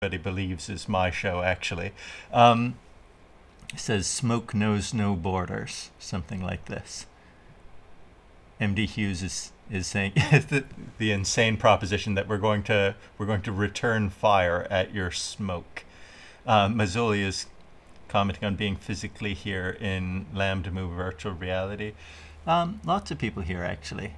everybody believes is my show, actually. Um, it says "Smoke knows no borders," something like this. MD Hughes is saying the insane proposition that we're going to return fire at your smoke. Mazzoli is commenting on being physically here in Lambda Move virtual reality. Lots of people here actually.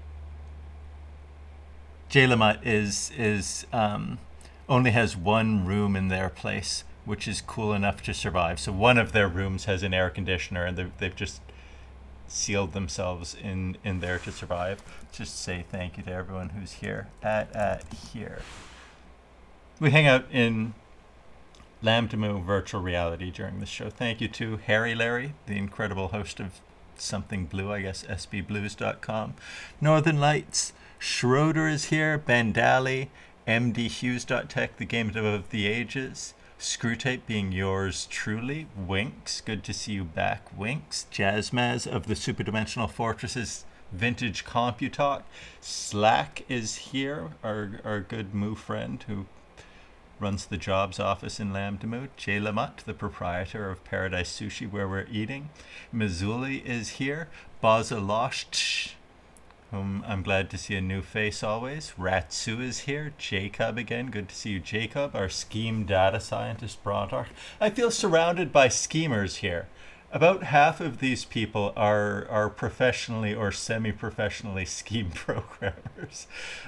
Jay Lamott is only has one room in their place, which is cool enough to survive. So one of their rooms has an air conditioner, and they've just sealed themselves in there to survive. Just say thank you to everyone who's here at here. We hang out in Lambda Move virtual reality during this show. Thank you to Harry Larry, the incredible host of Something Blue, I guess, sbblues.com. Northern Lights, Schroeder is here, Ben Daly, mdhughes.tech, the game of the ages, Screwtape being yours truly, Winks, good to see you back, Winks, Jazzmaz of the Superdimensional Fortresses Vintage Computalk, Slack is here, our good Moo friend who runs the jobs office in Lambda Moo. Jay Lamott, the proprietor of Paradise Sushi, where we're eating. Mazzuli is here. Bazalosh, whom I'm glad to see a new face always. Ratsu is here. Jacob again. Good to see you, Jacob. Our scheme data scientist, Brontarch. I feel surrounded by schemers here. About half of these people are professionally or semi-professionally scheme programmers.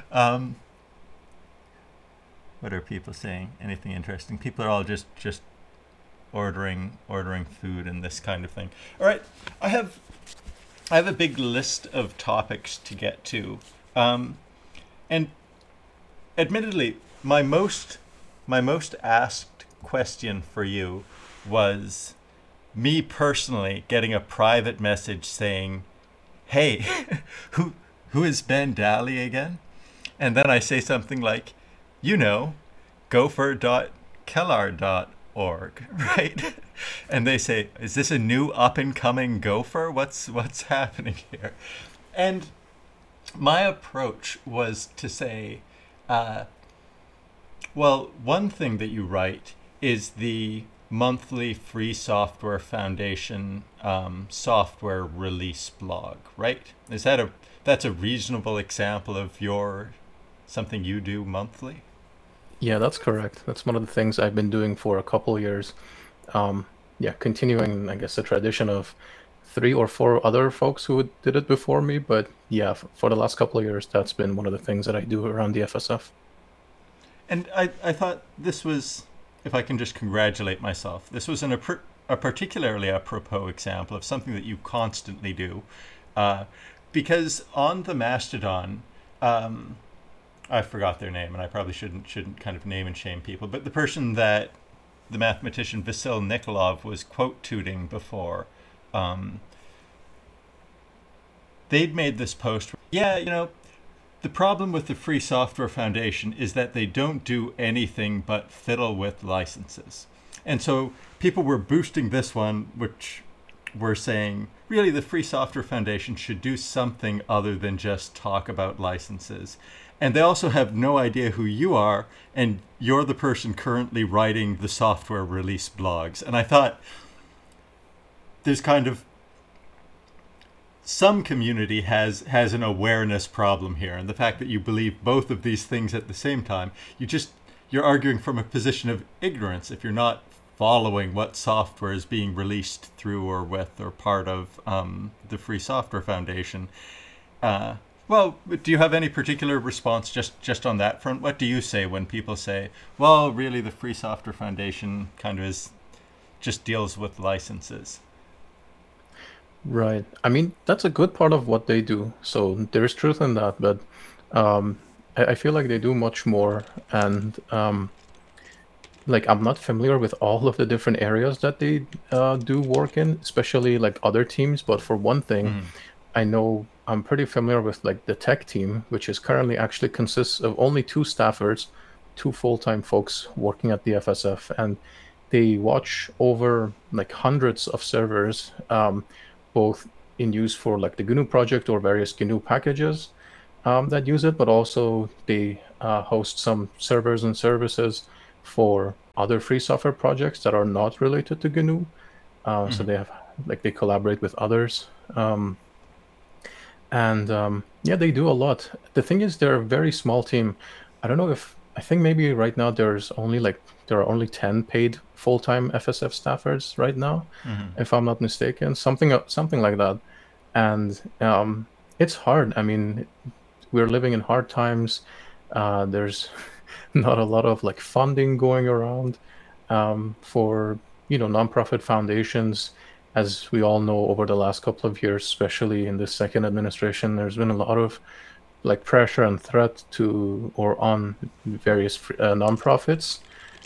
What are people saying? Anything interesting? People are all just ordering food and this kind of thing. All right, I have a big list of topics to get to, and admittedly, my most asked question for you was me personally getting a private message saying, "Hey, who is Ben Daly again?" And then I say something like, gopher.kellar.org, right? And they say, is this a new up-and-coming gopher? What's happening here? And my approach was to say, well, one thing that you write is the monthly Free Software Foundation software release blog, right? That's a reasonable example of something you do monthly? Yeah, that's correct. That's one of the things I've been doing for a couple years. Yeah, continuing, I guess, the tradition of 3 or 4 other folks who did it before me. But yeah, for the last couple of years, that's been one of the things that I do around the FSF. And I thought this was, if I can just congratulate myself, this was a particularly apropos example of something that you constantly do. Because on the Mastodon, I forgot their name, and I probably shouldn't kind of name and shame people, but the person that the mathematician Vasil Nikolov was quote tooting before, they'd made this post. Yeah, the problem with the Free Software Foundation is that they don't do anything but fiddle with licenses. And so people were boosting this one, which were saying, really, the Free Software Foundation should do something other than just talk about licenses. And they also have no idea who you are, and you're the person currently writing the software release blogs. And I thought there's kind of some community has an awareness problem here, and the fact that you believe both of these things at the same time, you're arguing from a position of ignorance if you're not following what software is being released through or with or part of the Free Software Foundation. Well, do you have any particular response just on that front? What do you say when people say, well, really, the Free Software Foundation kind of just deals with licenses? Right. I mean, that's a good part of what they do. So there's truth in that, but I feel like they do much more. And like, I'm not familiar with all of the different areas that they do work in, especially like other teams. But for one thing, I know I'm pretty familiar with like the tech team, which is currently actually consists of only 2 staffers, 2 full-time folks working at the FSF, and they watch over like hundreds of servers, both in use for like the GNU project or various GNU packages that use it, but also they host some servers and services for other free software projects that are not related to GNU. So they have they collaborate with others. Yeah, they do a lot. The thing is, they're a very small team. I don't know if I think maybe right now there are only 10 paid full-time FSF staffers right now, if I'm not mistaken, something like that. And it's hard. I mean, we're living in hard times. There's not a lot of funding going around for nonprofit foundations. As we all know, over the last couple of years, especially in the second administration, there's been a lot of pressure and threat to or on various nonprofits.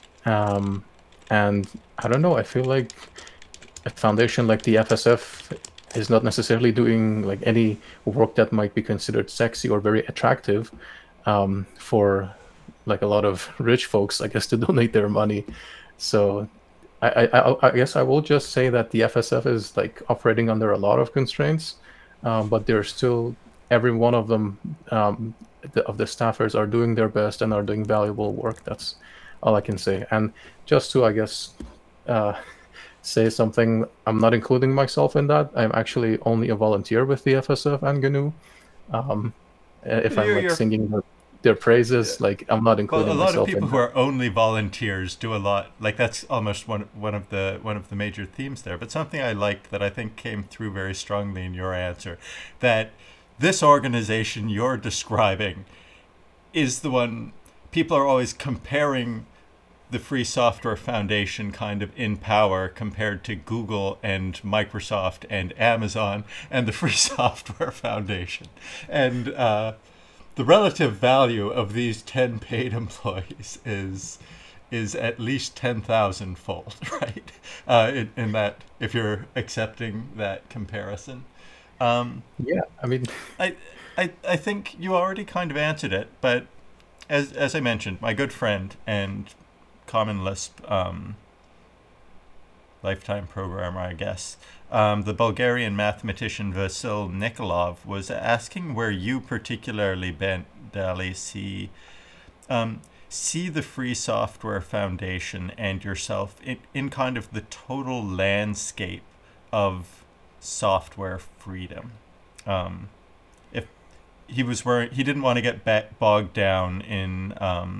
And I don't know, I feel like a foundation like the FSF is not necessarily doing any work that might be considered sexy or very attractive for a lot of rich folks, I guess, to donate their money. So I guess I will just say that the FSF is operating under a lot of constraints, but they're still, every one of them, of the staffers are doing their best and are doing valuable work. That's all I can say. And just to, I guess, say something, I'm not including myself in that. I'm actually only a volunteer with the FSF and GNU. If I'm singing their praises, I'm not including myself. Well, a lot of people who are only volunteers do a lot. That's almost one of the major themes there. But something I liked that I think came through very strongly in your answer, that this organization you're describing is the one people are always comparing the Free Software Foundation kind of in power compared to Google and Microsoft and Amazon and the Free Software Foundation. And the relative value of these 10 paid employees is at least 10,000-fold, right? In that, if you're accepting that comparison. Yeah, I mean, I think you already kind of answered it, but as I mentioned, my good friend and Common Lisp lifetime programmer, I guess, the Bulgarian mathematician Vasil Nikolov was asking where you particularly, Bendaly, see the Free Software Foundation and yourself in kind of the total landscape of software freedom. If he didn't want to get bogged down in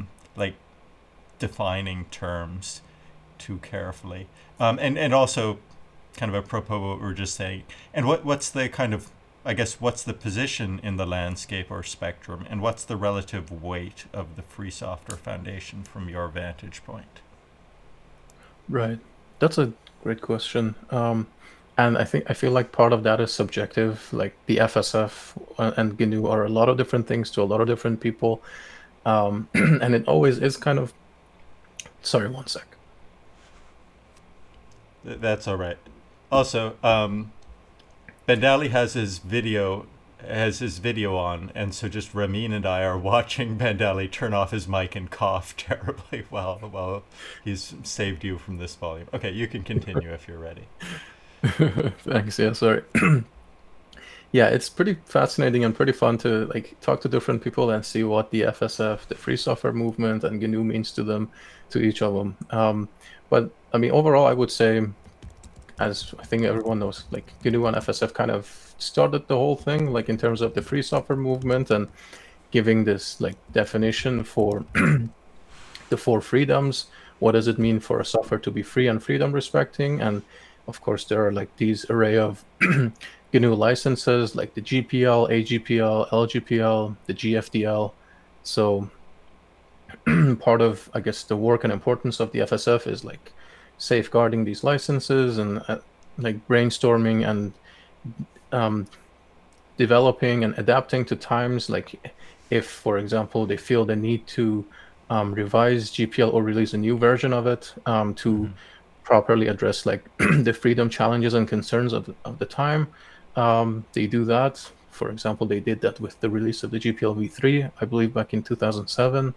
defining terms too carefully, and also kind of apropos what we were just saying. And what's the kind of, I guess, what's the position in the landscape or spectrum, and what's the relative weight of the Free Software Foundation from your vantage point? Right, that's a great question. And I feel like part of that is subjective. Like the FSF and GNU are a lot of different things to a lot of different people, and it always is kind of. Sorry, one sec. That's all right. Also, Bendaly has his video on, and so just Ramin and I are watching Bendaly turn off his mic and cough terribly while he's saved you from this volume. Okay, you can continue if you're ready. Thanks. Yeah, sorry. Yeah, it's pretty fascinating and pretty fun to talk to different people and see what the FSF, the Free Software Movement, and GNU means to them, to each of them. But I mean, overall, I would say, as I think everyone knows, GNU and FSF kind of started the whole thing, in terms of the Free Software Movement and giving this definition for the four freedoms. What does it mean for a software to be free and freedom respecting? And of course, there are these array of GNU licenses, like the GPL, AGPL, LGPL, the GFDL. So part of, I guess, the work and importance of the FSF is safeguarding these licenses and brainstorming and developing and adapting to times. If, for example, they feel the need to revise GPL or release a new version of it to properly address the freedom challenges and concerns of the time. They do that. For example, they did that with the release of the GPL v3, I believe back in 2007.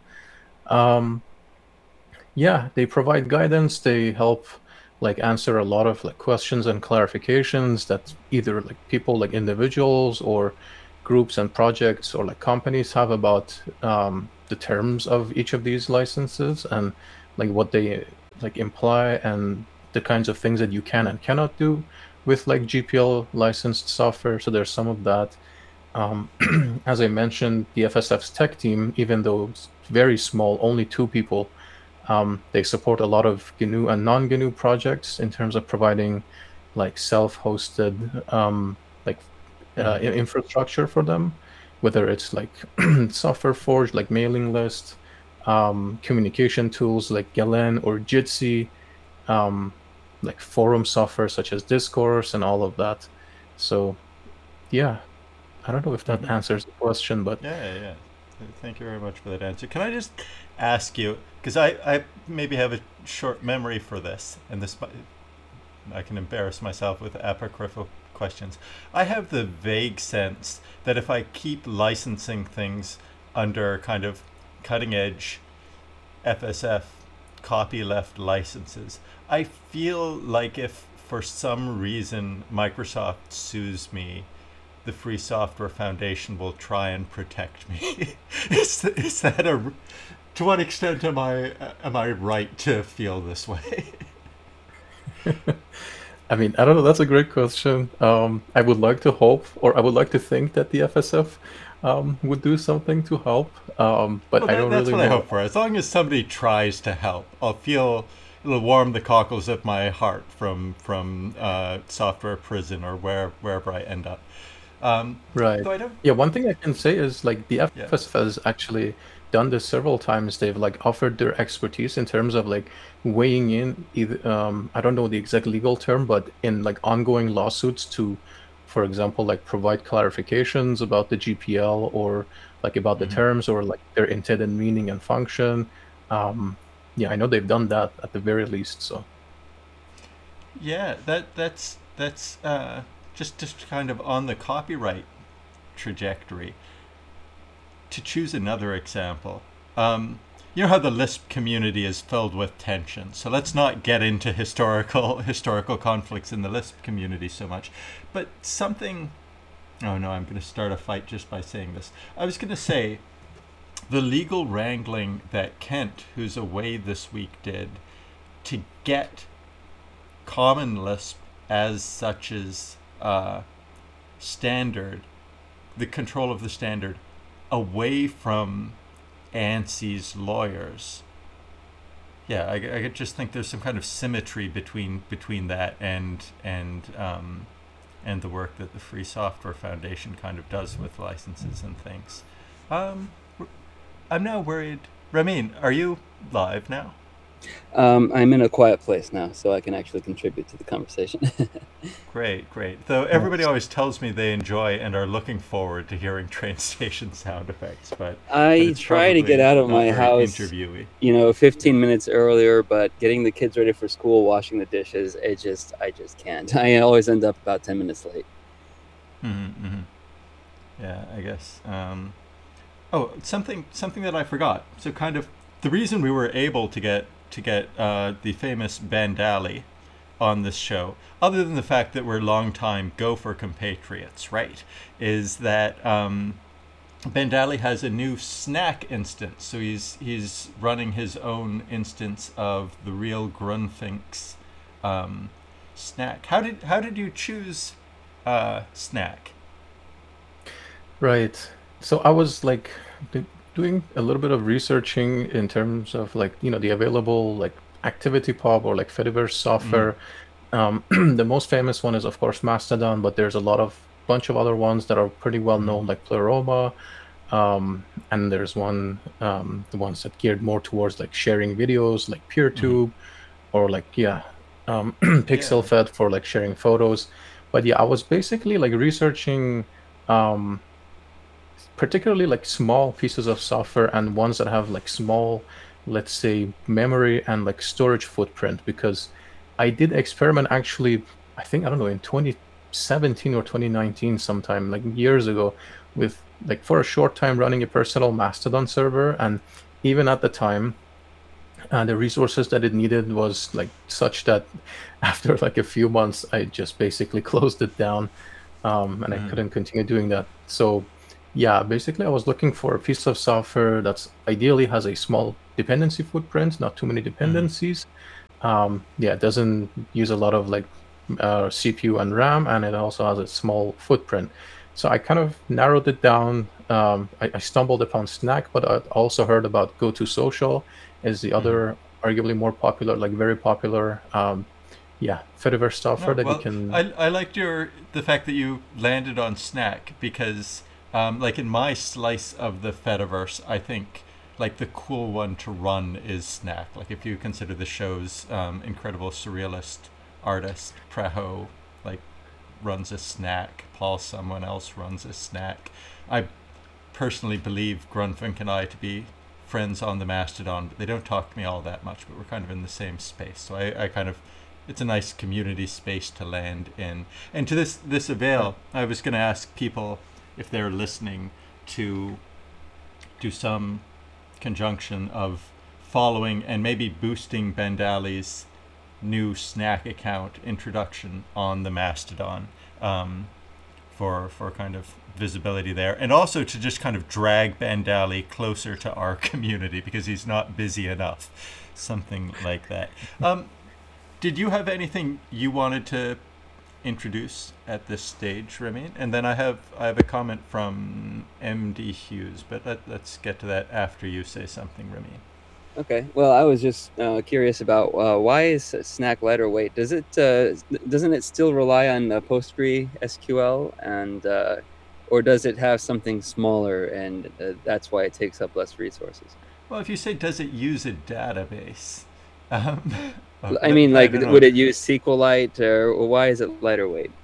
Yeah, they provide guidance. They help answer a lot of questions and clarifications that either people individuals or groups and projects or companies have about the terms of each of these licenses and what they like imply and the kinds of things that you can and cannot do with like GPL licensed software. So there's some of that. As I mentioned, the FSF's tech team, even though it's very small, only 2 people, they support a lot of GNU and non-GNU projects in terms of providing like self-hosted like infrastructure for them, whether it's like software forge, like mailing list, communication tools like Galen or Jitsi, um, like forum software such as Discourse and all of that. So yeah, I don't know if that Mm-hmm. answers the question, but Yeah, yeah. Thank you very much for that answer. Can I just ask you, because I maybe have a short memory for this, and I can embarrass myself with apocryphal questions. I have the vague sense that if I keep licensing things under kind of cutting edge FSF copyleft licenses, I feel like if for some reason Microsoft sues me, the Free Software Foundation will try and protect me. Is that a to what extent am I right to feel this way? I mean, I don't know. That's a great question. I would like to hope, or I would like to think that the FSF would do something to help, but Well, I don't that's really what I know. hope for. As long as somebody tries to help, I'll feel it'll warm the cockles of my heart from software prison or wherever I end up. Um, Right. though I don't. Yeah, one thing I can say is like the Yeah. FSF has actually done this several times. They've like offered their expertise in terms of like weighing in either I don't know the exact legal term, but in like ongoing lawsuits to, for example, like provide clarifications about the GPL or like about the Mhm. terms or like their intended meaning and function. Um, yeah, I know they've done that at the very least. So Yeah, that's just kind of on the copyright trajectory. To choose another example, you know how the Lisp community is filled with tension. So let's not get into historical conflicts in the Lisp community so much, but something. Oh no, I'm going to start a fight just by saying this. I was going to say the legal wrangling that Kent, who's away this week, did to get Common Lisp as such as standard, the control of the standard, away from ANSY's lawyers. Yeah, I just think there's some kind of symmetry between that and the work that the Free Software Foundation kind of does with licenses and things. Um, I'm now worried. Ramin, are you live now? I'm in a quiet place now, so I can actually contribute to the conversation. Great, great. Though everybody nice. always tells me they enjoy and are looking forward to hearing train station sound effects, but I it's try to get probably out of not my very house, interviewy. 15 minutes earlier, but getting the kids ready for school, washing the dishes, I just can't. I always end up about 10 minutes late. Mm-hmm, mm-hmm. Yeah, I guess. Oh, something that I forgot. So kind of the reason we were able to get the famous Bandali on this show, other than the fact that we're longtime Gopher compatriots, right, is that Bandali has a new snack instance. So he's running his own instance of the real Grunfinks snack. How did you choose snack? Right. So I was like doing a little bit of researching in terms of like, the available like ActivityPub or like Fediverse Mm, software. The most famous one is of course Mastodon, but there's a lot of bunch of other ones that are pretty well known, mm, like Pleroma. And there's the ones that geared more towards like sharing videos, like mm, PeerTube, or like yeah, yeah. PixelFed for like sharing photos. But yeah, I was basically like researching um particularly like small pieces of software and ones that have like small, let's say, memory and like storage footprint, because I did experiment actually, I think, I don't know, in 2017 or 2019 sometime, like years ago, with like for a short time running a personal Mastodon server. And even at the time, the resources that it needed was like such that after like a few months, I just basically closed it down, and I Mm, couldn't continue doing that. So, yeah, basically, I was looking for a piece of software that's ideally has a small dependency footprint, not too many mm, dependencies, Yeah, it doesn't use a lot of like CPU and RAM, and it also has a small footprint. So I kind of narrowed it down. I stumbled upon Snack, but I also heard about GoToSocial is the Mhm. other arguably more popular, like very popular, yeah, Fediverse software No, that you well, can. I liked the fact that you landed on Snack because, like in my slice of the Fediverse, I think like the cool one to run is Snack. Like if you consider the show's incredible surrealist artist Preho, like runs a Snack, Paul someone else runs a Snack. I personally believe Grunfink and I to be friends on the Mastodon, but they don't talk to me all that much. But we're kind of in the same space, so I kind of it's a nice community space to land in. And to this avail, I was going to ask people if they're listening to do some conjunction of following and maybe boosting Bandali's new Snack account introduction on the Mastodon. For kind of visibility there, and also to just kind of drag Bandali closer to our community because he's not busy enough, something like that. Did you have anything you wanted to introduce at this stage, Ramin? And then I have a comment from MD Hughes, but let's get to that after you say something, Ramin. Okay. Well, I was just curious about why is Snack lighter weight? Doesn't it still rely on PostgreSQL or does it have something smaller and that's why it takes up less resources? Well, if you say does it use a database, um, I mean, I like, don't know. would it use SQLite or why is it lighter weight?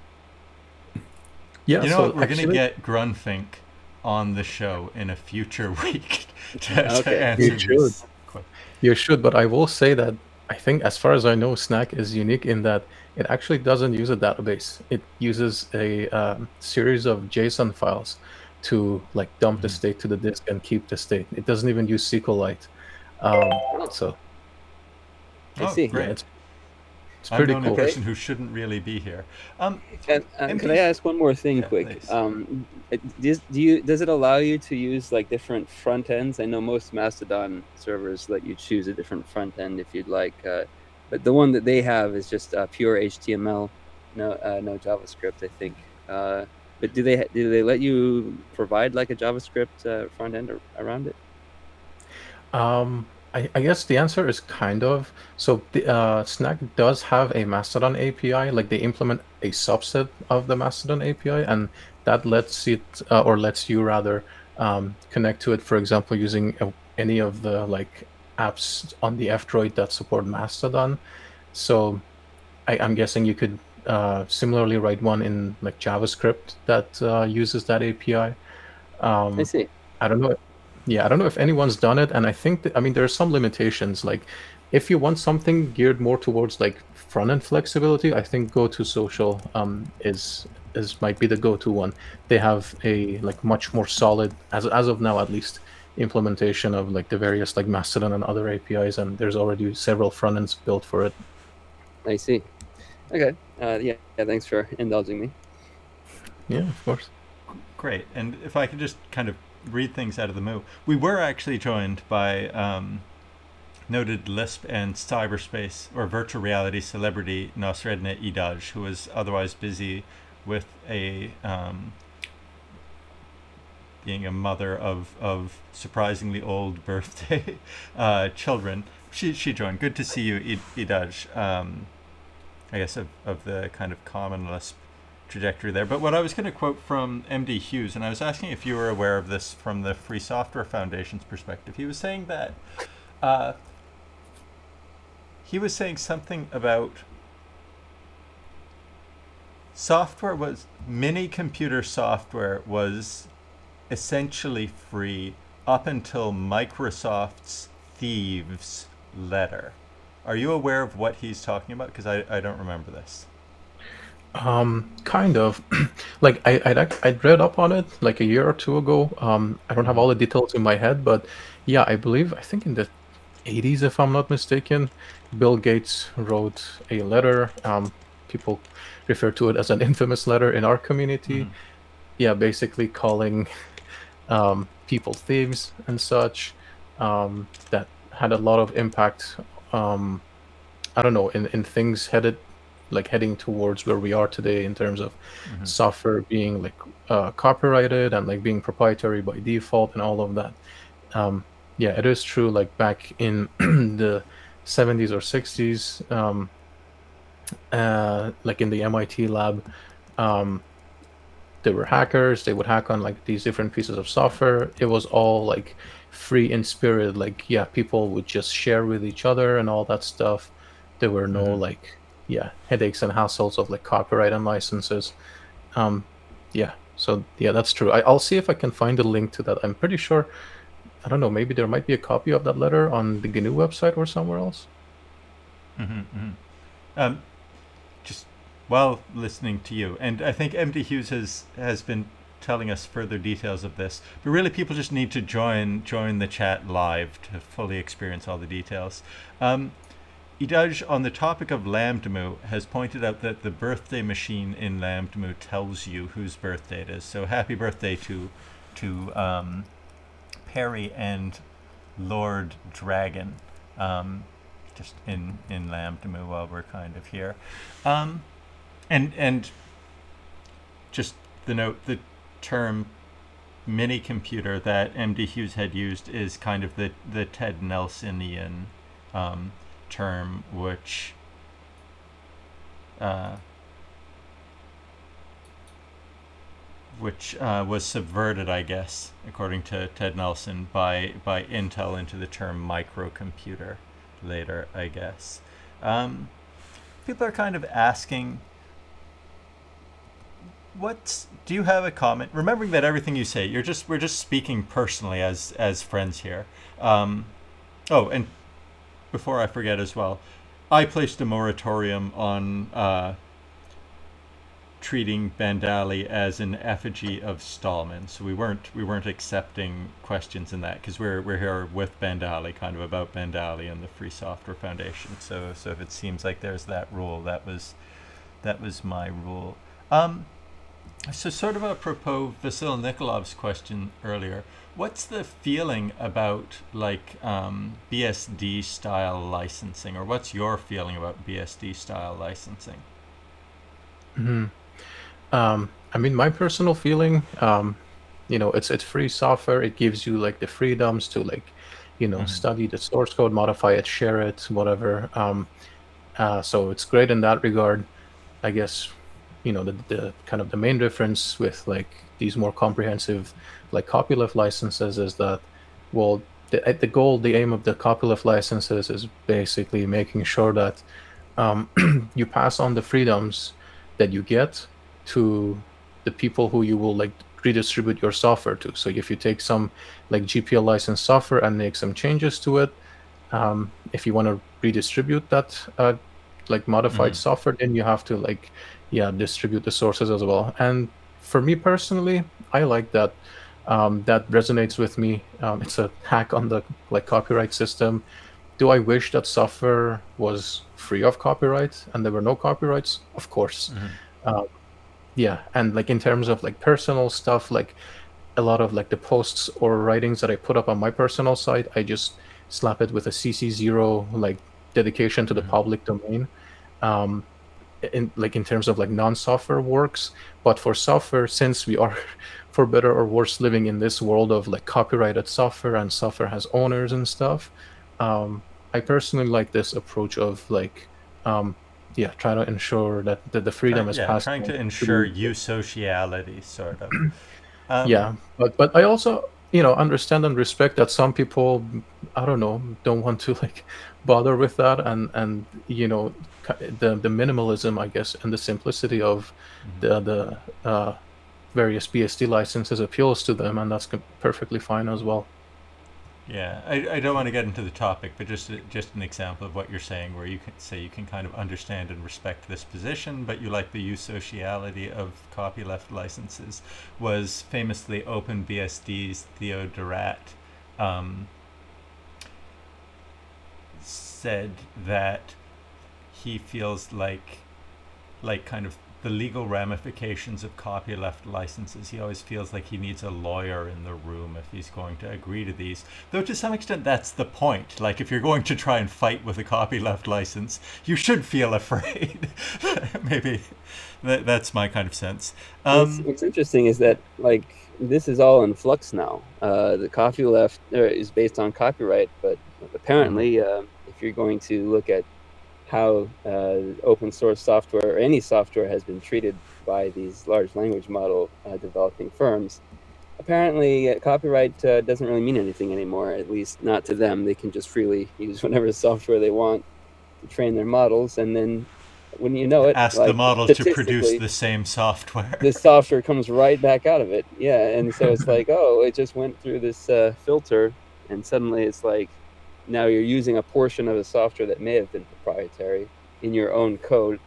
Yeah, You know what? so We're gonna actually, get Grunfink on the show in a future week to Okay. you answer should. these. You should, but I will say that I think, as far as I know, Snack is unique in that it actually doesn't use a database. It uses a series of JSON files to like dump the Mhm. state to the disk and keep the state. It doesn't even use SQLite. Um, Oh, so I Oh, see. yeah, great! it's I'm pretty knowing a cool. Okay. person who shouldn't really be here. Um, And could I MD, ask one more thing yeah, quick? please. Does it allow you to use like different front ends? I know most Mastodon servers let you choose a different front end if you'd like, but the one that they have is just pure HTML, no JavaScript, I think. But do they let you provide like a JavaScript front end around it? I guess the answer is kind of. So the Snack does have a Mastodon API, like they implement a subset of the Mastodon API, and that lets it or lets you rather connect to it. For example, using any of the like apps on the F-Droid that support Mastodon. So I'm guessing you could similarly write one in like JavaScript that uses that API. I Um, see. I don't know. Yeah, I don't know if anyone's done it, and I think that, I mean, there are some limitations. Like, if you want something geared more towards like front end flexibility, I think GoToSocial is might be the go-to one. They have a like much more solid, as of now at least, implementation of like the various like Mastodon and other APIs, and there's already several front ends built for it. I see. Okay. Yeah. Thanks for indulging me. Yeah, of course. Great. And if I could just kind of read things out of the Moo, we were actually joined by noted Lisp and cyberspace or virtual reality celebrity Nasredna Idaj, who was otherwise busy with a being a mother of surprisingly old birthday children. She joined. Good to see you, Idaj. I guess of the kind of common Lisp trajectory there. But what I was going to quote from MD Hughes, and I was asking if you were aware of this from the Free Software Foundation's perspective. He was saying that uh, he was saying something about software was mini computer software was essentially free up until Microsoft's thieves letter. Are you aware of what he's talking about? Because I don't remember this. Kind of. Like I'd read up on it like a year or two ago. I don't have Mm-hmm. all the details in my head, but yeah, I think in the 80s, if I'm not mistaken, Bill Gates wrote a letter. People refer to it as an infamous letter in our community. Mm-hmm. Yeah, basically calling people thieves and such. That had a lot of impact. Um, I don't know, in things heading towards where we are today in terms of Hmm. software being like copyrighted and like being proprietary by default and all of that. Um, yeah, it is true. Like back in the 70s or 60s, like in the MIT lab, um, there were hackers. They would hack on like these different pieces of software. It was all like free in spirit. Like, yeah, people would just share with each other and all that stuff. There were no Hmm. like, yeah, headaches and hassles of like copyright and licenses. Um, yeah, so yeah, that's true. I'll see if I can find a link to that. I'm pretty sure. I don't know. Maybe there might be a copy of that letter on the GNU website or somewhere else. Hmm. Hmm. Um, just while listening to you, and I think MD Hughes has been telling us further details of this, but really people just need to join the chat live to fully experience all the details. Idaj, on the topic of Lambdamu, has pointed out that the birthday machine in Lambdamu tells you whose birthday it is. So happy birthday to Perry and Lord Dragon, um, just in Lambdamu while we're kind of here. Um, and just the term mini computer that MD Hughes had used is kind of the Ted Nelsonian um, term, uh, which was subverted, I guess, according to Ted Nelson, by Intel into the term microcomputer later, I guess. Um, People are kind of asking, what do you have a comment? Remembering that everything you say, we're just speaking personally as friends here. Um, oh, and before I forget as well, I placed a moratorium on treating Bandali as an effigy of Stallman. So we weren't accepting questions in that because we're here with Bandali, kind of about Bandali and the Free Software Foundation. So if it seems like there's that rule, that was my rule. Um, so sort of apropos Vasil Nikolov's question earlier, what's the feeling about like BSD style licensing, or what's your feeling about BSD style licensing? Hmm. I mean, my personal feeling, it's free software. It gives you like the freedoms to like, Hmm. study the source code, modify it, share it, whatever. So it's great in that regard. I guess, the kind of the main difference with like these more comprehensive like copyleft licenses is that, well, the aim of the copyleft licenses is basically making sure that you pass on the freedoms that you get to the people who you will like redistribute your software to. So if you take some like GPL licensed software and make some changes to it, if you want to redistribute that like modified Hmm. software, then you have to like, yeah, distribute the sources as well. And for me personally, I like that. That resonates with me. It's a hack on the like copyright system. Do I wish that software was free of copyright and there were no copyrights? Of course. Hmm. Uh, yeah, and like in terms of like personal stuff, like a lot of like the posts or writings that I put up on my personal site, I just slap it with a CC0 like dedication to the Hmm. public domain. Um, in terms of like non-software works, but for software, since we are for better or worse living in this world of like copyrighted software and software has owners and stuff, I personally like this approach of like, um, yeah, try to ensure that the freedom is passed Trying on to ensure through. eusociality, sort of. Um, Yeah, but I also, understand and respect that some people, I don't know, don't want to like bother with that, and the minimalism, I guess, and the simplicity of the various BSD licenses appeals to them, and that's perfectly fine as well. Yeah, I don't want to get into the topic, but just an example of what you're saying, where you can say you can kind of understand and respect this position, but you like the use-sociality of copyleft licenses, was famously OpenBSD's Theo Durat um, said that he feels like kind of the legal ramifications of copyleft licenses. He always feels like he needs a lawyer in the room if he's going to agree to these. Though to some extent that's the point. Like if you're going to try and fight with a copyleft license, you should feel afraid. Maybe that's my kind of sense. What's interesting is that like this is all in flux now. The copyleft is based on copyright, but apparently, if you're going to look at how open source software or any software has been treated by these large language model developing firms, apparently copyright doesn't really mean anything anymore, at least not to them. They can just freely use whatever software they want to train their models, and then when you know it, ask the model to produce the same software. The software comes right back out of it. Yeah, and so it's like, oh, it just went through this filter, and suddenly it's like, now you're using a portion of the software that may have been proprietary in your own code.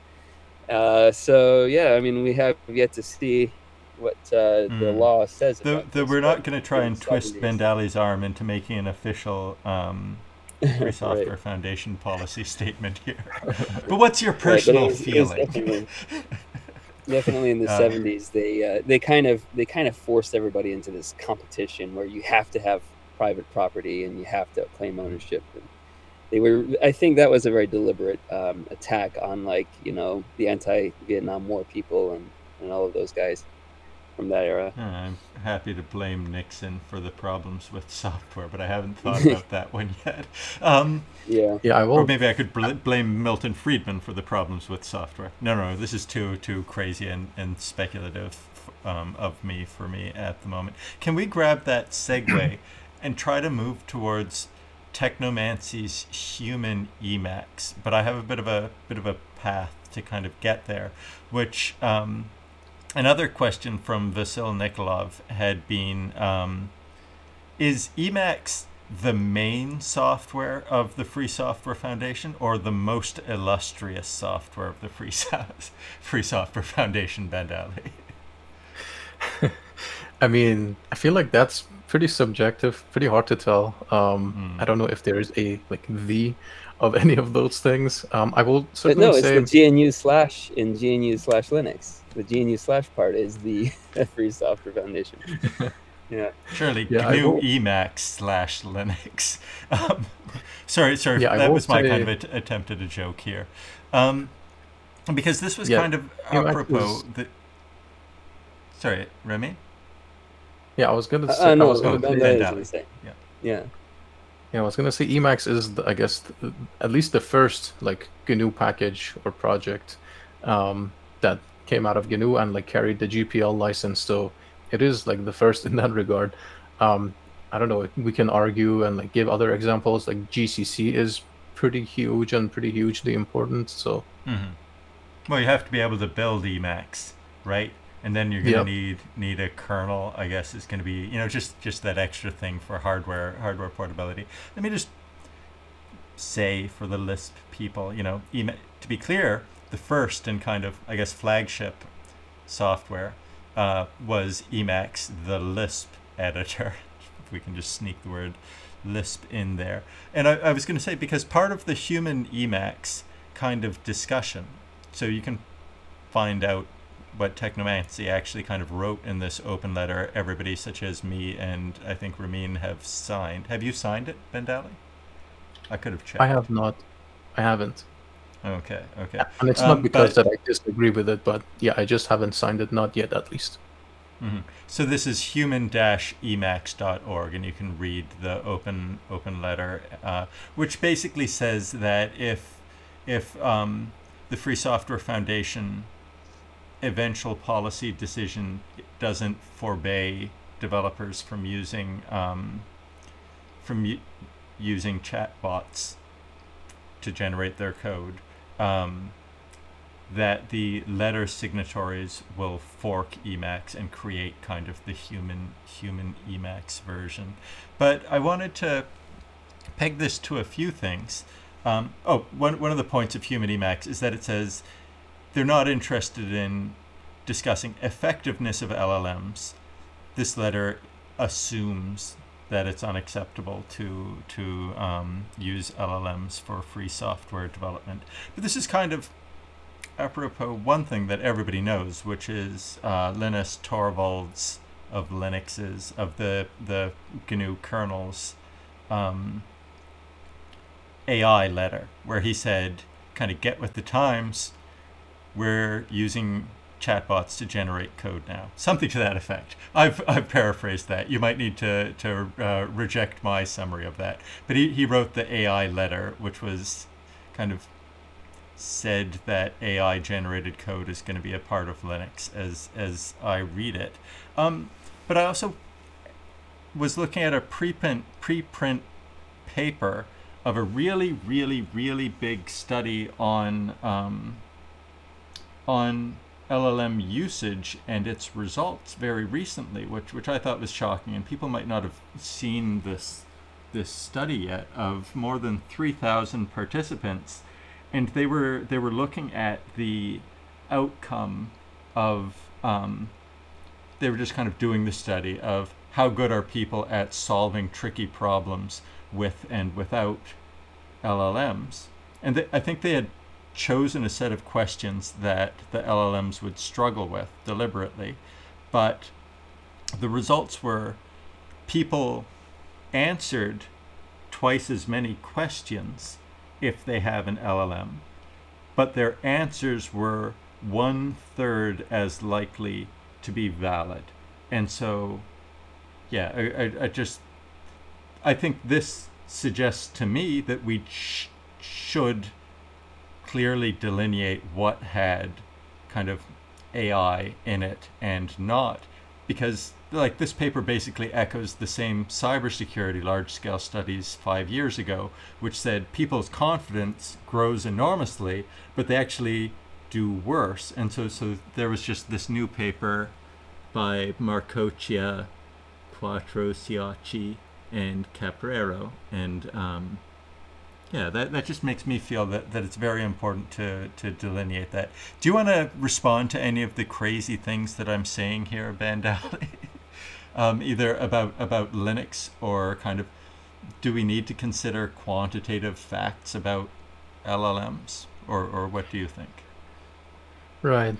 So yeah, I mean, we have yet to see what the law says. We're not going to try and twist Bandali's arm into making an official Free Software Foundation policy statement here. But what's your personal feeling? Definitely in the 70s, they kind of forced everybody into this competition where you have to have private property and you have to claim ownership. And I think that was a very deliberate attack on, like, you know, the anti-Vietnam War people and all of those guys from that era. I'm happy to blame Nixon for the problems with software, but I haven't thought about that one yet. Yeah, I will. Or maybe I could blame Milton Friedman for the problems with software. No, this is too crazy and speculative for me at the moment. Can we grab that segue and try to move towards Technomancy's human Emacs? But I have a bit of a path to kind of get there, which another question from Vasil Nikolov had been, is Emacs the main software of the Free Software Foundation or the most illustrious software of the Free Software Foundation, Bandali? I mean, I feel like that's pretty subjective, pretty hard to tell. I don't know if there's a the of any of those things. I will certainly say it's the GNU/ in GNU/Linux. The GNU/ part is the Free Software Foundation. Yeah. Surely GNU Emacs /Linux. Sorry. That was my kind of attempt at a joke here. Because this was kind of apropos. Sorry, Remy? Yeah, I was going to say. Yeah, I was going to say Emacs is, I guess, at least the first GNU package or project that came out of GNU and carried the GPL license. So it is the first in that regard. I don't know. We can argue and give other examples. Like GCC is pretty huge and pretty hugely important. So. Well, you have to be able to build Emacs, right? And then you're going to need a kernel, I guess, is going to be, just that extra thing for hardware portability. Let me just say for the Lisp people, to be clear, the first and kind of, I guess, flagship software was Emacs, the Lisp editor. If we can just sneak the word Lisp in there. And I was going to say, because part of the human Emacs kind of discussion, so you can find out what Technomancy actually kind of wrote in this open letter, everybody such as me and I think Ramin have signed. Have you signed it, Bandali? I could have checked. I have not. I haven't. Okay. And it's not because that I disagree with it, but I just haven't signed it, not yet at least. Mm-hmm. So this is human-emacs.org, and you can read the open letter, which basically says that if the Free Software Foundation eventual policy decision doesn't forbade developers from using using chatbots to generate their code, that the letter signatories will fork Emacs and create kind of the human Emacs version. But I wanted to peg this to a few things. One of the points of human Emacs is that it says they're not interested in discussing effectiveness of LLMs. This letter assumes that it's unacceptable to use LLMs for free software development. But this is kind of apropos one thing that everybody knows, which is Linus Torvalds of Linux's, of the GNU kernel's AI letter, where he said, kind of get with the times, we're using chatbots to generate code now. Something to that effect. I've paraphrased that. You might need to reject my summary of that. But he wrote the AI letter, which was kind of said that AI generated code is going to be a part of Linux as I read it. But I also was looking at a preprint paper of a really, really, really big study on LLM usage and its results very recently, which I thought was shocking, and people might not have seen this study yet, of more than 3,000 participants, and they were looking at the outcome of they were just kind of doing the study of how good are people at solving tricky problems with and without LLMs, and I think they had chosen a set of questions that the LLMs would struggle with deliberately, but the results were people answered twice as many questions if they have an LLM, but their answers were 1/3 as likely to be valid. And so, yeah, I think this suggests to me that we should clearly delineate what had kind of AI in it and not, because like this paper basically echoes the same cybersecurity large-scale studies 5 years ago, which said people's confidence grows enormously, but they actually do worse. And so there was just this new paper by Marcocchia, Quattrociacci, and Caprero, and yeah, that just makes me feel that it's very important to delineate that. Do you want to respond to any of the crazy things that I'm saying here, Bandali? Either about Linux, or kind of, do we need to consider quantitative facts about LLMs, or what do you think? Right.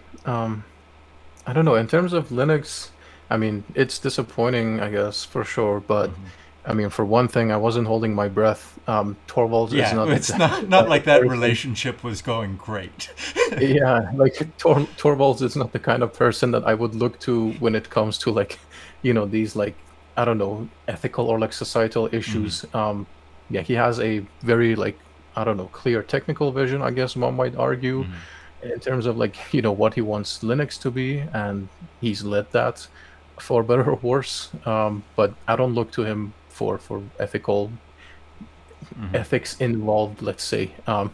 I don't know. In terms of Linux, I mean, it's disappointing, I guess, for sure. But I mean, for one thing, I wasn't holding my breath. Torvalds is not. It's not like that relationship was going great. Yeah, like Torvalds is not the kind of person that I would look to when it comes to, like, these, like, I don't know, ethical or like societal issues. Yeah, he has a very, like, I don't know, clear technical vision, I guess one might argue, in terms of, like, what he wants Linux to be, and he's led that for better or worse. But I don't look to him for ethical ethics involved, let's say,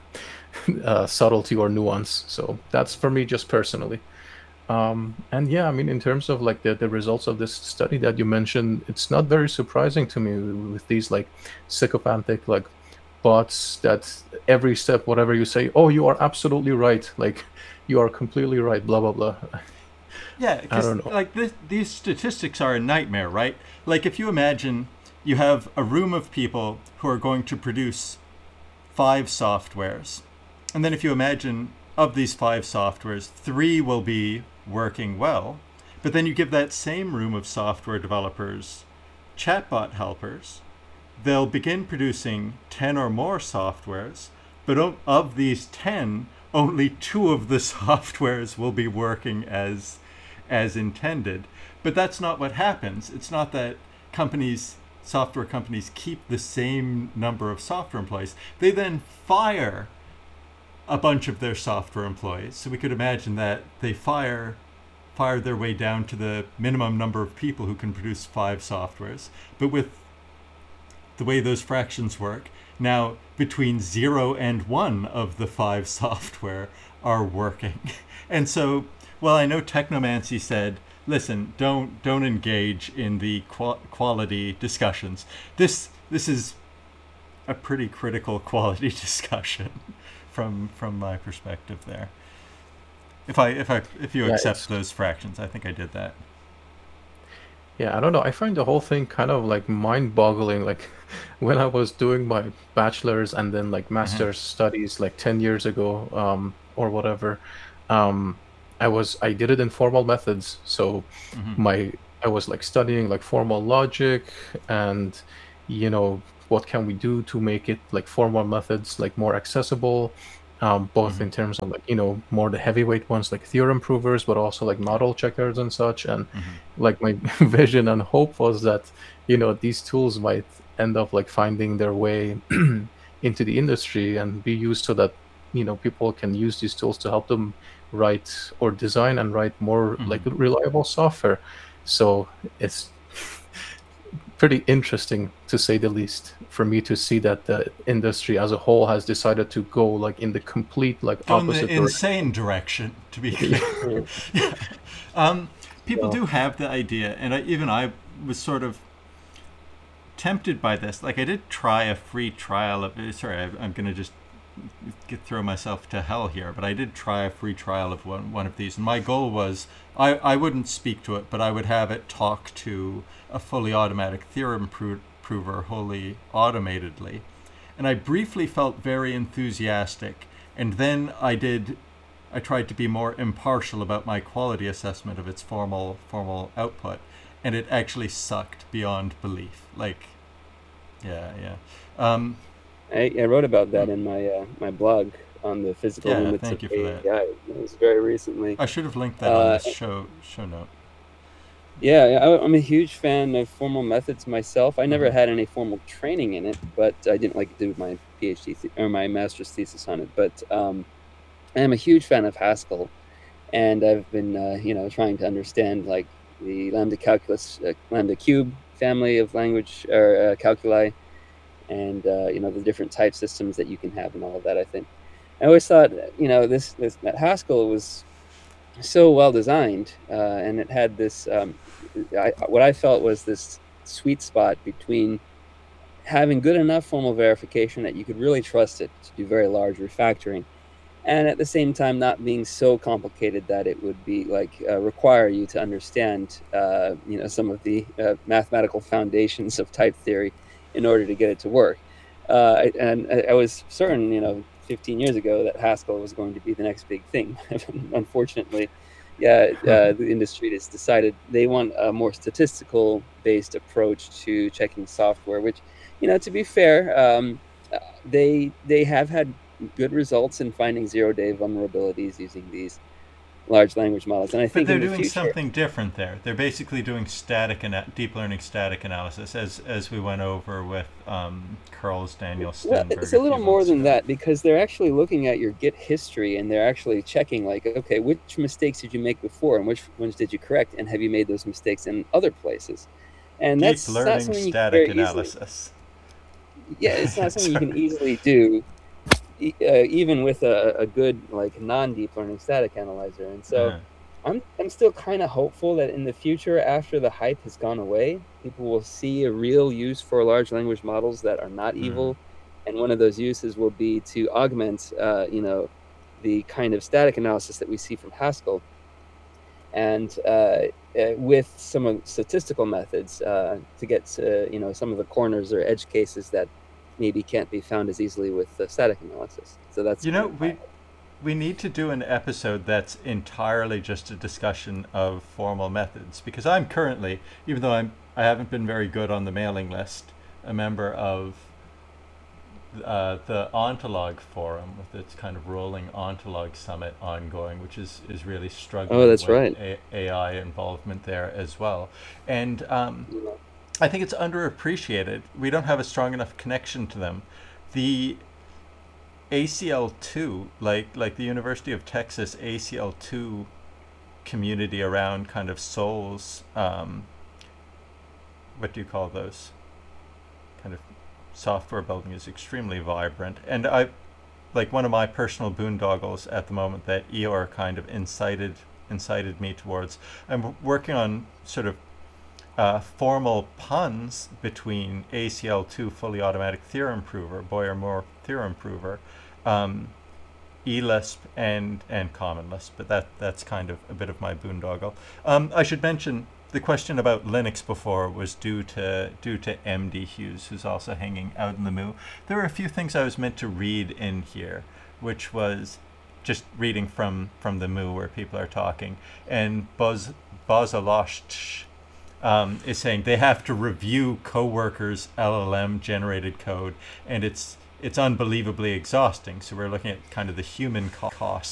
subtlety or nuance. So that's for me, just personally. And yeah, I mean, in terms of like the results of this study that you mentioned, it's not very surprising to me with these like sycophantic like bots that every step, whatever you say, oh, you are absolutely right, like you are completely right, blah blah blah. Yeah, because like these statistics are a nightmare, right? Like if you imagine you have a room of people who are going to produce 5 softwares, and then if you imagine of these 5 softwares, 3 will be working well, but then you give that same room of software developers chatbot helpers, they'll begin producing 10 or more softwares, but of these 10, only 2 of the softwares will be working as intended. But that's not what happens. It's not that software companies keep the same number of software employees. They then fire a bunch of their software employees. So we could imagine that they fire their way down to the minimum number of people who can produce 5 softwares. But with the way those fractions work, now between 0 and 1 of the 5 software are working. And so, well, I know Technomancy said, listen, don't engage in the quality discussions. This is a pretty critical quality discussion from my perspective there. If you accept those fractions, I think I did that. Yeah, I don't know. I find the whole thing kind of like mind-boggling. Like when I was doing my bachelor's and then like Hmm. master's studies like 10 years ago, or whatever, um, I did it in formal methods. So Hmm. my I was like studying like formal logic and what can we do to make it like formal methods like more accessible, both Hmm. in terms of like more the heavyweight ones like theorem provers, but also like Yeah. model checkers and such. And Hmm. like my vision and hope was that these tools might end up like finding their way into the industry and be used so that people can use these tools to help them write or design and write more like Hmm. reliable software. So it's pretty interesting to say the least for me to see that the industry as a whole has decided to go like in the complete like Go in the opposite direction. insane direction, to be Yeah. clear. Yeah. Um, People So, do have the idea, and even I was sort of tempted by this. Like, I did try a free trial of. Sorry, I'm going to just throw myself to hell here, but I did try a free trial of one of these, and my goal was I wouldn't speak to it, but I would have it talk to a fully automatic theorem prover wholly automatedly. And I briefly felt very enthusiastic, and then I tried to be more impartial about my quality assessment of its formal output, and it actually sucked beyond belief. Like, yeah, yeah, um, I wrote about hmm, that in my blog on the physical yeah. limits of Thank you for that. AI. It was very recently. I should have linked that on Uh, this show note. yeah, I'm a huge fan of formal methods myself. I never Hmm. had any formal training in it, but I didn't like do my or my master's thesis on it. But I am a huge fan of Haskell, and I've been trying to understand like the lambda calculus, lambda cube family of language or calculi, and the different type systems that you can have and all of that. I always thought this that Haskell was so well designed, and it had this what I felt was this sweet spot between having good enough formal verification that you could really trust it to do very large refactoring, and at the same time not being so complicated that it would be like require you to understand some of the mathematical foundations of type theory in order to get it to work. And I was certain 15 years ago that Haskell was going to be the next big thing. Unfortunately, yeah, the industry has decided they want a more statistical based approach to checking software, which to be fair, they have had good results in finding zero-day vulnerabilities using these large language models. And I But think they're in the doing future, something different there. They're basically doing deep learning static analysis, as we went over with Curls Daniel well, Stenberg it's a a little few more months than ago. that because they're actually looking at your Git history and they're actually checking, like, okay, which mistakes did you make before and which ones did you correct, and have you made those mistakes in other places? And Deep that's not learning something you can static very easily. analysis. Yeah, it's not something you Sorry. can easily do, even with a good like non-deep learning static analyzer. And so Uh, I'm still kind of hopeful that in the future, after the hype has gone away, people will see a real use for large language models that are not mm, evil, and one of those uses will be to augment, the kind of static analysis that we see from Haskell, and with some of statistical methods to get to some of the corners or edge cases that maybe can't be found as easily with static analysis. So that's you know, kind of my we need to do an episode that's entirely just a discussion of formal methods because I'm currently, even though I haven't been very good on the mailing list, a member of the Ontolog forum with its kind of rolling Ontolog summit ongoing, which is really oh, struggling that's with right. AI involvement there as well. And Yeah. I think it's underappreciated. We don't have a strong enough connection to them. The ACL2, like the University of Texas ACL2 community around kind of souls, what do you call those? Kind of software building is extremely vibrant. And I like one of my personal boondoggles at the moment that Eeyore kind of incited me towards. I'm working on sort of formal puns between ACL2 fully automatic theorem prover, Boyer-Moore theorem prover, um, eLisp and Common Lisp, but that's kind of a bit of my boondoggle. I should mention the question about Linux before was due to MD Hughes, who's also hanging out in the Moo. There were a few things I was meant to read in here, which was just reading from the Moo where people are talking. And Bozalosh is saying they have to review coworkers' LLM generated code, and it's unbelievably exhausting. So we're looking at kind of the human cost